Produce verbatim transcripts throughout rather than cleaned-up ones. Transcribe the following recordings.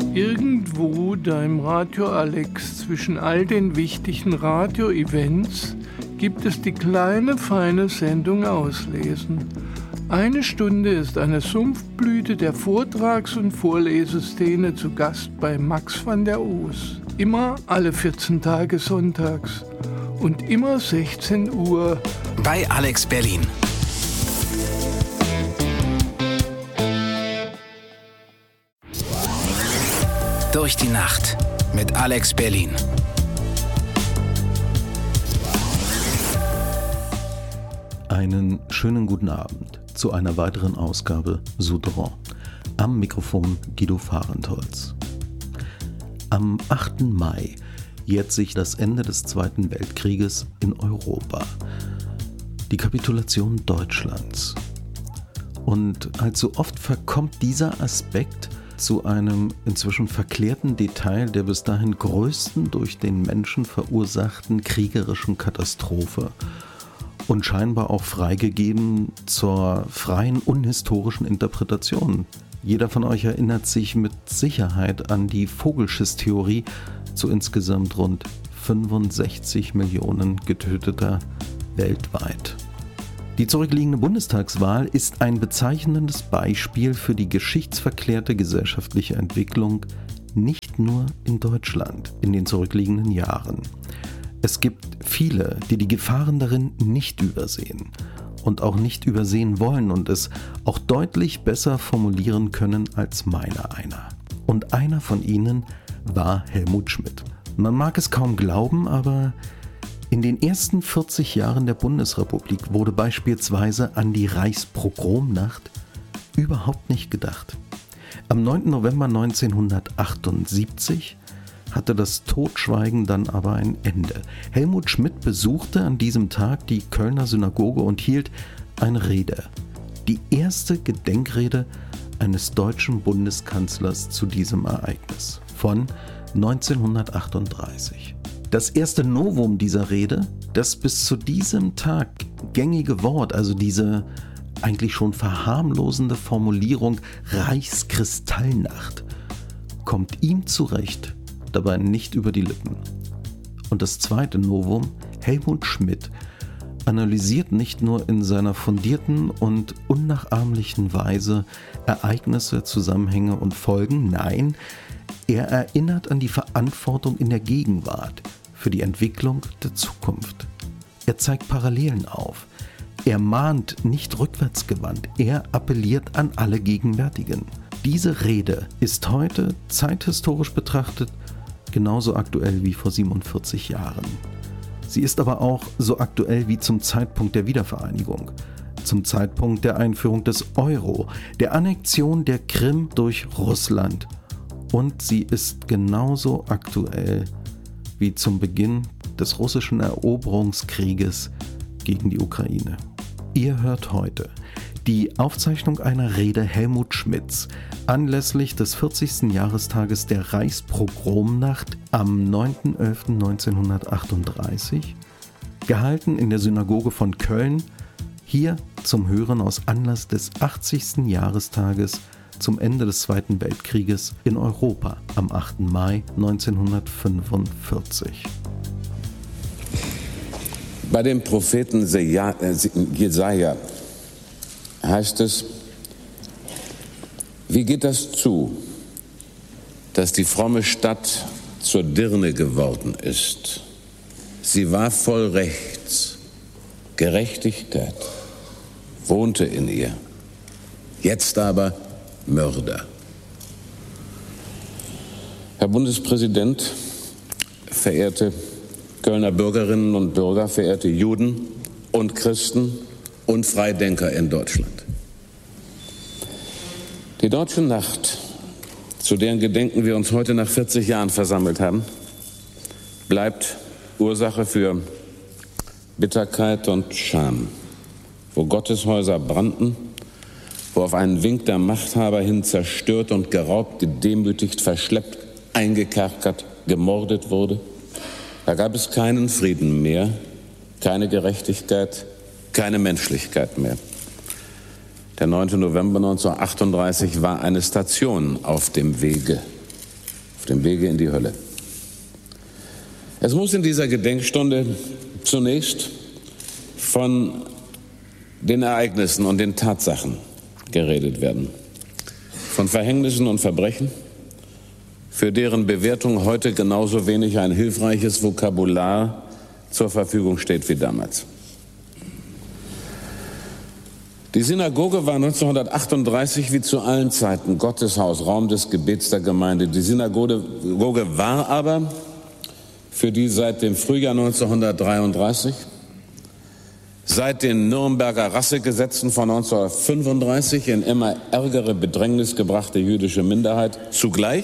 Irgendwo da im Radio Alex zwischen all den wichtigen Radio-Events gibt es die kleine, feine Sendung Auslesen. Eine Stunde ist eine Sumpfblüte der Vortrags- und Vorleseszene zu Gast bei Max van der Oos. Immer alle vierzehn Tage sonntags und immer sechzehn Uhr bei Alex Berlin. Durch die Nacht mit Alex Berlin. Einen schönen guten Abend zu einer weiteren Ausgabe Souterrain. Am Mikrofon Guido Fahrentholz. Am achten Mai jährt sich das Ende des Zweiten Weltkrieges in Europa. Die Kapitulation Deutschlands. Und allzu oft verkommt dieser Aspekt zu einem inzwischen verklärten Detail der bis dahin größten durch den Menschen verursachten kriegerischen Katastrophe und scheinbar auch freigegeben zur freien unhistorischen Interpretation. Jeder von euch erinnert sich mit Sicherheit an die Vogelschiss-Theorie zu insgesamt rund fünfundsechzig Millionen Getöteter weltweit. Die zurückliegende Bundestagswahl ist ein bezeichnendes Beispiel für die geschichtsverklärte gesellschaftliche Entwicklung nicht nur in Deutschland in den zurückliegenden Jahren. Es gibt viele, die die Gefahren darin nicht übersehen und auch nicht übersehen wollen und es auch deutlich besser formulieren können als meiner einer. Und einer von ihnen war Helmut Schmidt. Man mag es kaum glauben, aber in den ersten vierzig Jahren der Bundesrepublik wurde beispielsweise an die Reichspogromnacht überhaupt nicht gedacht. Am neunten November neunzehnhundertachtundsiebzig hatte das Totschweigen dann aber ein Ende. Helmut Schmidt besuchte an diesem Tag die Kölner Synagoge und hielt eine Rede. Die erste Gedenkrede eines deutschen Bundeskanzlers zu diesem Ereignis von neunzehnhundertachtunddreißig. Das erste Novum dieser Rede, das bis zu diesem Tag gängige Wort, also diese eigentlich schon verharmlosende Formulierung Reichskristallnacht, kommt ihm zurecht dabei nicht über die Lippen. Und das zweite Novum, Helmut Schmidt, analysiert nicht nur in seiner fundierten und unnachahmlichen Weise Ereignisse, Zusammenhänge und Folgen, nein, er erinnert an die Verantwortung in der Gegenwart für die Entwicklung der Zukunft. Er zeigt Parallelen auf. Er mahnt nicht rückwärtsgewandt, er appelliert an alle Gegenwärtigen. Diese Rede ist heute, zeithistorisch betrachtet, genauso aktuell wie vor siebenundvierzig Jahren. Sie ist aber auch so aktuell wie zum Zeitpunkt der Wiedervereinigung, zum Zeitpunkt der Einführung des Euro, der Annexion der Krim durch Russland. Und sie ist genauso aktuell wie zum Beginn des russischen Eroberungskrieges gegen die Ukraine. Ihr hört heute die Aufzeichnung einer Rede Helmut Schmidts anlässlich des vierzigsten Jahrestages der Reichspogromnacht am neunten elften neunzehnhundertachtunddreißig, gehalten in der Synagoge von Köln, hier zum Hören aus Anlass des achtzigsten Jahrestages zum Ende des Zweiten Weltkrieges in Europa am achten Mai neunzehnhundertfünfundvierzig. Bei dem Propheten Jesaja heißt es: Wie geht das zu, dass die fromme Stadt zur Dirne geworden ist? Sie war voll Rechts, Gerechtigkeit wohnte in ihr. Jetzt aber Mörder. Herr Bundespräsident, verehrte Kölner Bürgerinnen und Bürger, verehrte Juden und Christen und Freidenker in Deutschland. Die Deutsche Nacht, zu deren Gedenken wir uns heute nach vierzig Jahren versammelt haben, bleibt Ursache für Bitterkeit und Scham, wo Gotteshäuser brannten, wo auf einen Wink der Machthaber hin zerstört und geraubt, gedemütigt, verschleppt, eingekerkert, gemordet wurde. Da gab es keinen Frieden mehr, keine Gerechtigkeit, keine Menschlichkeit mehr. Der neunte November neunzehnhundertachtunddreißig war eine Station auf dem Wege dem Wege in die Hölle. Es muss in dieser Gedenkstunde zunächst von den Ereignissen und den Tatsachen geredet werden, von Verhängnissen und Verbrechen, für deren Bewertung heute genauso wenig ein hilfreiches Vokabular zur Verfügung steht wie damals. Die Synagoge war neunzehnhundertachtunddreißig wie zu allen Zeiten Gotteshaus, Raum des Gebets der Gemeinde. Die Synagoge war aber für die seit dem Frühjahr neunzehnhundertdreiunddreißig, seit den Nürnberger Rassegesetzen von neunzehnhundertfünfunddreißig in immer ärgere Bedrängnis gebrachte jüdische Minderheit zugleich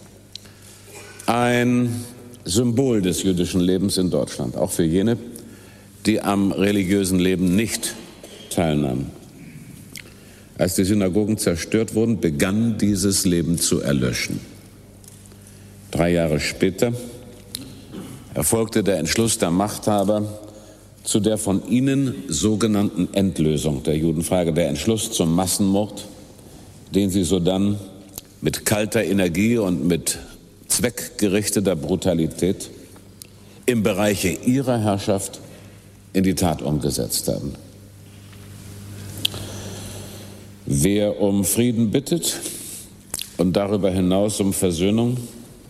ein Symbol des jüdischen Lebens in Deutschland, auch für jene, die am religiösen Leben nicht teilnahmen. Als die Synagogen zerstört wurden, begann dieses Leben zu erlöschen. Drei Jahre später erfolgte der Entschluss der Machthaber zu der von ihnen sogenannten Endlösung der Judenfrage, der Entschluss zum Massenmord, den sie sodann mit kalter Energie und mit zweckgerichteter Brutalität im Bereiche ihrer Herrschaft in die Tat umgesetzt haben. Wer um Frieden bittet und darüber hinaus um Versöhnung,